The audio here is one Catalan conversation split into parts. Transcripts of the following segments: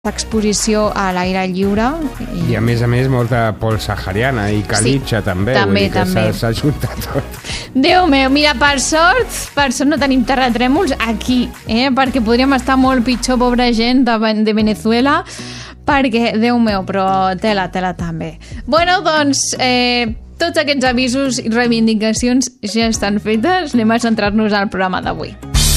exposició a l'aire lliure. I a més molta pols sahariana i calitxa també. També. S'ha juntat tot. Déu meu, mira, per sort no tenim terratrèmols aquí, perquè podríem estar molt pitjor, pobra gent de Venezuela, perquè, Déu meu, però tela també. Bueno, doncs, tots aquests avisos i reivindicacions ja estan fetes. Anem a centrar-nos al programa d'avui.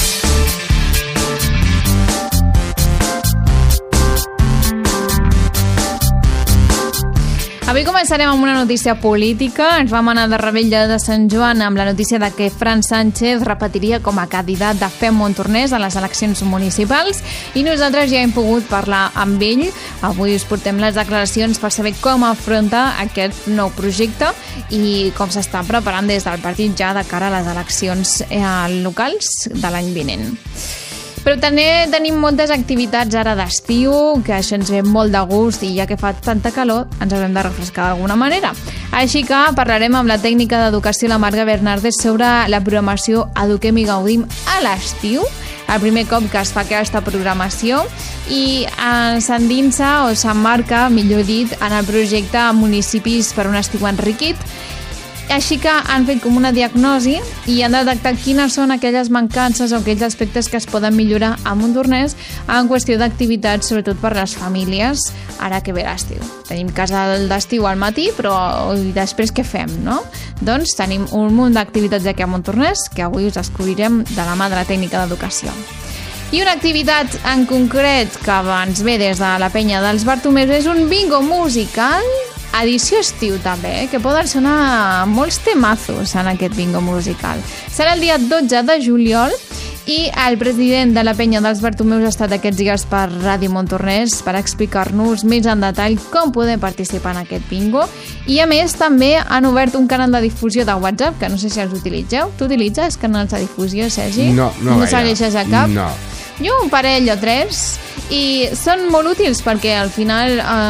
Avui començarem amb una notícia política. Ens vam anar de Revetlla de Sant Joan amb la notícia de que Fran Sánchez repetiria com a candidat de FEM Montornès a les eleccions municipals i nosaltres ja hem pogut parlar amb ell. Avui us portem les declaracions per saber com afronta aquest nou projecte i com s'està preparant des del partit ja de cara a les eleccions locals de l'any vinent. Però també tenim moltes activitats ara d'estiu, que això ens ve molt de gust i ja que fa tanta calor ens haurem de refrescar d'alguna manera. Així que parlarem amb la tècnica d'educació, la Marga Bernardes, sobre la programació Eduquem i Gaudim a l'estiu, el primer cop que es fa aquesta programació, i s'endinsa o s'emmarca, millor dit, en el projecte Municipis per un estiu enriquit. Així que han fet com una diagnosi i han detectat quines són aquelles mancances o aquells aspectes que es poden millorar a Montornès en qüestió d'activitats, sobretot per les famílies, ara que ve l'estiu. Tenim casal d'estiu al matí, però després què fem, no? Doncs tenim un munt d'activitats aquí a Montornès que avui us descobrirem de la mà de la tècnica d'educació. I una activitat en concret que ens ve des de la penya dels Bartomeus és un bingo musical, edició estiu també, que poden sonar molts temazos en aquest bingo musical. Serà el dia 12 de juliol i el president de la penya dels Bartomeus ha estat aquests dies per Ràdio Montornès per explicar-nos més en detall com poder participar en aquest bingo, i a més també han obert un canal de difusió de WhatsApp, que no sé si els utilitzeu. Tu utilitzes canals de difusió, Sergi? No gaire. Segueixes a cap? No. Jo un parell o tres, i són molt útils perquè al final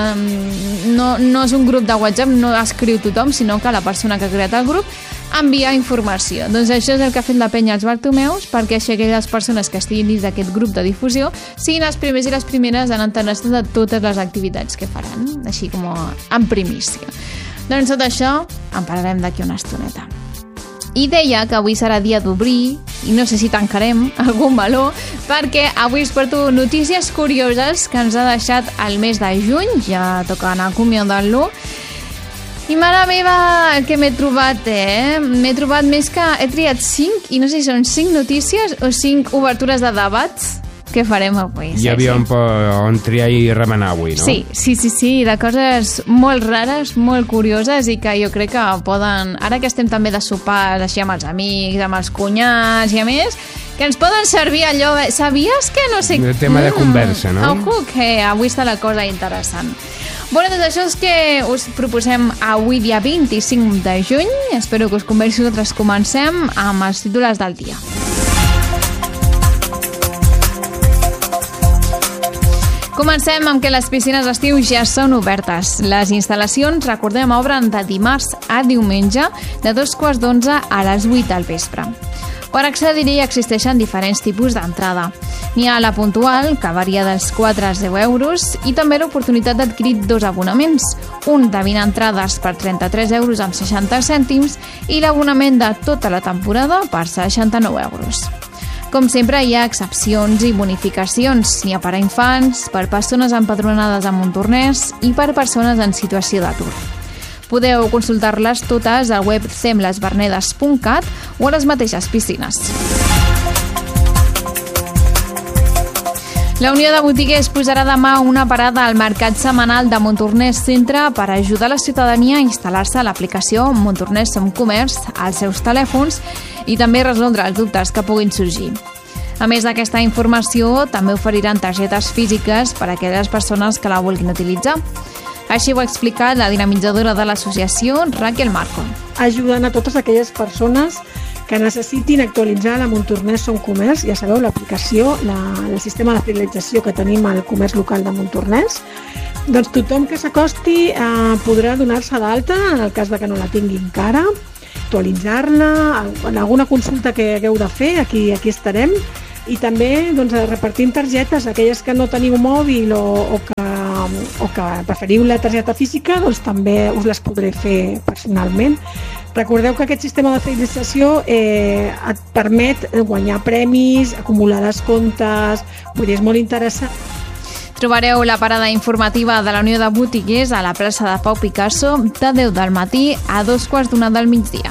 no és un grup de WhatsApp, no escriu tothom, sinó que la persona que ha creat el grup envia informació. Doncs això és el que ha fet la penya als Bartomeus, perquè així aquelles persones que estiguin dins d'aquest grup de difusió siguin els primers i les primeres en enterar-se de totes les activitats que faran, així com en primícia. Doncs tot això en parlarem d'aquí una estoneta. I deia que avui serà dia d'obrir, i no sé si tancarem algun meló, perquè avui us porto notícies curioses que ens ha deixat el mes de juny, ja toca anar acomiadant-lo. I mare meva, el que m'he trobat, M'he trobat més que... He triat 5, i no sé si són 5 notícies o 5 obertures de debats. Què farem avui? Hi havia on triar i remenar avui, no? Sí, de coses molt rares, molt curioses, i que jo crec que poden, ara que estem també de sopar així amb els amics, amb els cunyats i a més, que ens poden servir allò, sabies que no sé... El tema de conversa, no? Ojo, que avui està la cosa interessant. Bueno, doncs això és que us proposem avui dia 25 de juny. Espero que us conversi. Nosaltres comencem amb els titulars del dia. Comencem amb que les piscines d'estiu ja són obertes. Les instal·lacions, recordem, obren de dimarts a diumenge de 11:15 a les 8 del vespre. Per accedir-hi existeixen diferents tipus d'entrada. N'hi ha la puntual, que varia dels 4 als 10 euros, i també l'oportunitat d'adquirir 2 abonaments, un de 20 entrades per 33 euros amb 60 cèntims i l'abonament de tota la temporada per 69 euros. Com sempre, hi ha excepcions i bonificacions. N'hi ha per a infants, per persones empadronades a Montornès i per persones en situació d'atur. Podeu consultar-les totes al web semlesvernedes.cat o a les mateixes piscines. La Unió de Botiguers posarà demà una parada al mercat setmanal de Montornès Centre per ajudar la ciutadania a instal·lar-se a l'aplicació Montornès Som Comerç als seus telèfons i també resoldre els dubtes que puguin sorgir. A més d'aquesta informació, també oferiran targetes físiques per a aquelles persones que la vulguin utilitzar. Així ho ha explicat la dinamitzadora de l'associació, Raquel Marco. Ajuden a totes aquelles persones que necessitin actualitzar la Montornès Som Comerç, ja sabeu, l'aplicació, el sistema de fidelització que tenim al comerç local de Montornès. Doncs tothom que s'acosti podrà donar-se d'alta, en el cas de que no la tingui encara, actualitzar-la, en alguna consulta que hagueu de fer, aquí estarem, I també repartim targetes, aquelles que no teniu mòbil o que preferiu la targeta física, doncs també us les podré fer personalment. Recordeu que aquest sistema de fidelització et permet guanyar premis, acumular descomptes, vull dir, és molt interessant. Trobareu la parada informativa de la Unió de Botiguers a la plaça de Pau Picasso de 10 del matí a 2:15 del migdia.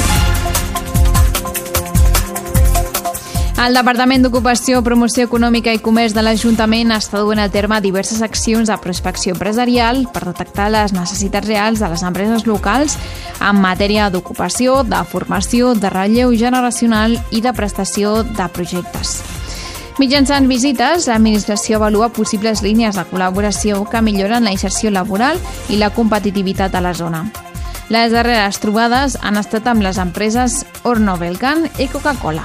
El Departament d'Ocupació, Promoció Econòmica i Comerç de l'Ajuntament està duent a terme diverses accions de prospecció empresarial per detectar les necessitats reals de les empreses locals en matèria d'ocupació, de formació, de relleu generacional i de prestació de projectes. Mitjançant visites, l'administració avalua possibles línies de col·laboració que milloren la inserció laboral i la competitivitat a la zona. Les darreres trobades han estat amb les empreses Orno Belcan i Coca-Cola.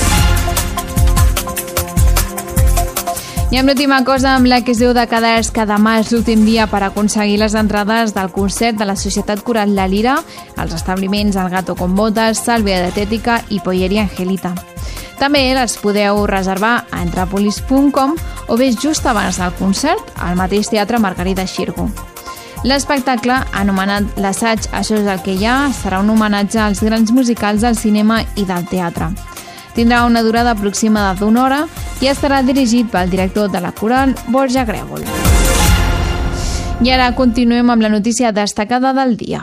I amb l'última cosa, amb la que es diu de quedar és que demà és l'últim dia per aconseguir les entrades del concert de la Societat Coral La Lira als establiments El Gato con Botas, Sàlvia Dietética i Polleria Angelita. També les podeu reservar a entrapolis.com o bé just abans del concert al mateix Teatre Margarida Xirgu. L'espectacle, anomenat L'assaig, això és el que hi ha, serà un homenatge als grans musicals del cinema i del teatre. Tindrà una durada aproximada d'1 hora i estarà dirigit pel director de la coral, Borja Grèvol. I ara continuem amb la notícia destacada del dia.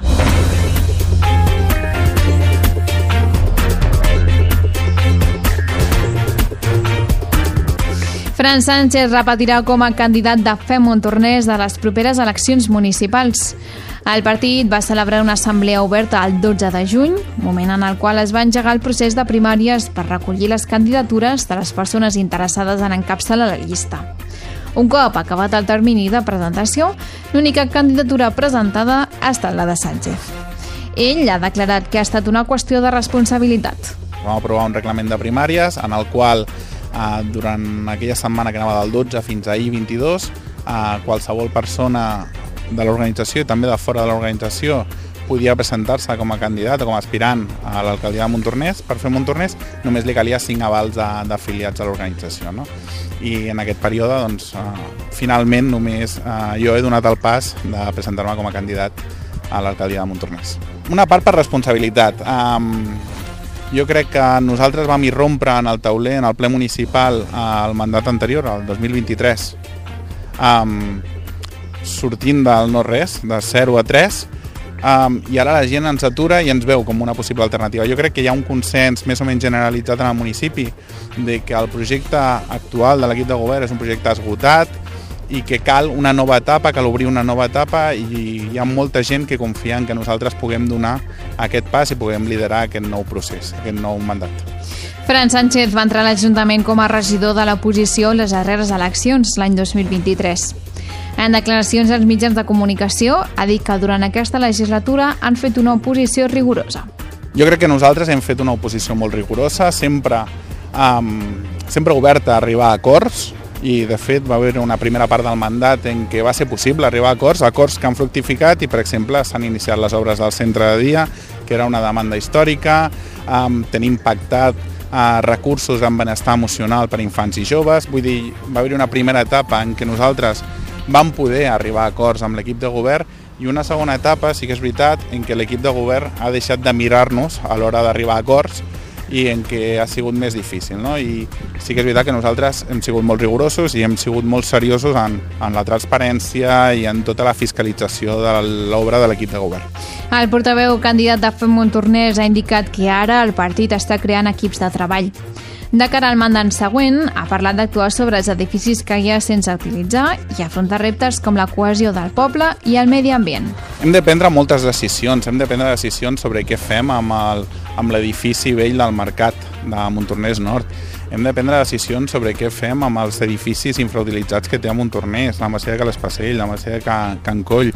Fran Sánchez repetirà com a candidat de Montornès de les properes eleccions municipals. El partit va celebrar una assemblea oberta el 12 de juny, moment en el qual es va engegar el procés de primàries per recollir les candidatures de les persones interessades en encapçalar la llista. Un cop acabat el termini de presentació, l'única candidatura presentada ha estat la de Sánchez. Ell ha declarat que ha estat una qüestió de responsabilitat. Vam aprovar un reglament de primàries en el qual durant aquella setmana que anava del 12 fins a ahir 22, qualsevol persona de l'organització i també de fora de l'organització podia presentar-se com a candidat o com a aspirant a l'alcaldia de Montornès. Per fer Montornès només li calia 5 avals d'afiliats a l'organització, no? I en aquest període, doncs, finalment només jo he donat el pas de presentar-me com a candidat a l'alcaldia de Montornès. Una part per responsabilitat. Jo crec que nosaltres vam irrompre en el tauler, en el ple municipal, al mandat anterior, el 2023, sortint del no-res, de 0 a 3, i ara la gent ens atura i ens veu com una possible alternativa. Jo crec que hi ha un consens més o menys generalitzat en el municipi de que el projecte actual de l'equip de govern és un projecte esgotat i que cal una nova etapa, cal obrir una nova etapa, i hi ha molta gent que confia en que nosaltres puguem donar aquest pas i puguem liderar aquest nou procés, aquest nou mandat. Fran Sánchez va entrar a l'Ajuntament com a regidor de l'oposició a les darreres eleccions l'any 2023. En declaracions als mitjans de comunicació, ha dit que durant aquesta legislatura han fet una oposició rigorosa. Jo crec que nosaltres hem fet una oposició molt rigorosa, sempre oberta a arribar a acords, i de fet va haver una primera part del mandat en què va ser possible arribar a acords que han fructificat i, per exemple, s'han iniciat les obres del centre de dia, que era una demanda històrica, tenim pactat recursos en benestar emocional per a infants i joves, vull dir, va haver una primera etapa en què nosaltres vam poder arribar a acords amb l'equip de govern, i una segona etapa, sí que és veritat, en què l'equip de govern ha deixat de mirar-nos a l'hora d'arribar a acords i en què ha sigut més difícil, no? I sí que és veritat que nosaltres hem sigut molt rigorosos i hem sigut molt seriosos en la transparència i en tota la fiscalització de l'obra de l'equip de govern. El portaveu candidat de Montornès ha indicat que ara el partit està creant equips de treball. De cara al mandat següent, ha parlat d'actuar sobre els edificis que hi ha sense utilitzar i afrontar reptes com la cohesió del poble i el medi ambient. Hem de prendre moltes decisions, sobre què fem amb l'edifici vell del Mercat de Montornès Nord. Hem de prendre decisions sobre què fem amb els edificis infrautilitzats que té a Montornès, la Masia de Cal Espasell, la Masia de Can Coll.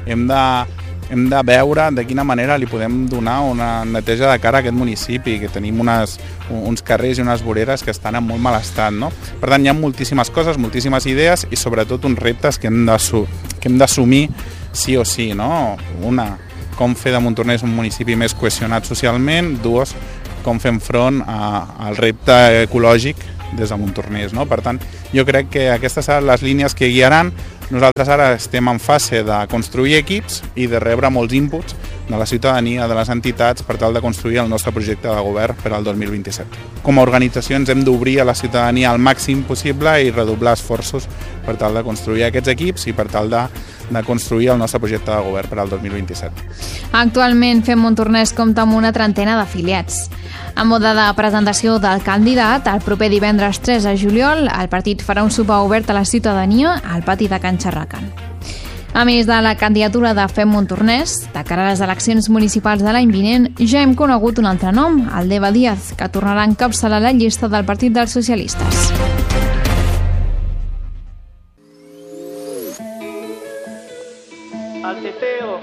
Hem de veure de quina manera li podem donar una neteja de cara a aquest municipi, que tenim uns carrers i unes voreres que estan en molt mal estat, no? Per tant, hi ha moltíssimes coses, moltíssimes idees i sobretot uns reptes que hem d'assumir sí o sí, no? Una, com fer de Montornès un municipi més cohesionat socialment. Dues, com fem front al repte ecològic des de Montornès, no? Per tant, jo crec que aquestes seran les línies que guiaran. Nosaltres ara estem en fase de construir equips i de rebre molts inputs de la ciutadania, de les entitats, per tal de construir el nostre projecte de govern per al 2027. Com a organització ens hem d'obrir a la ciutadania al màxim possible i redoblar esforços per tal de construir aquests equips i per tal de construir el nostre projecte de govern per al 2027. Actualment Fem Montornès compta amb una trentena d'afiliats. A mode de presentació del candidat, el proper divendres 3 de juliol, el partit farà un sopar obert a la ciutadania al pati de Can Xarracan. A més de la candidatura de Fem Montornès, de cara a les eleccions municipals de l'any vinent, ja hem conegut un altre nom, el d'Eva Díaz, que tornarà a encapçalar la llista del Partit dels Socialistes. El teteo.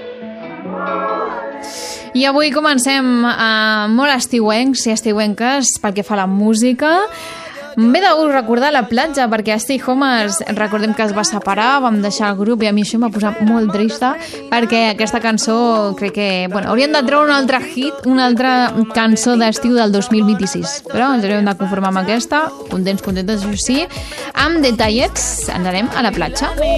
I avui comencem molt estiuencs i estiuenques pel que fa a la música. M'he de recordar la platja, perquè Stay Homers, recordem que es va separar, vam deixar el grup i a mi això m'ha posat molt trista, perquè aquesta cançó crec que... haurien de treure un altre hit, una altra cançó d'estiu del 2026, però ens hauríem de conformar amb aquesta, contents, això sí. Amb detallets ens anem a la platja.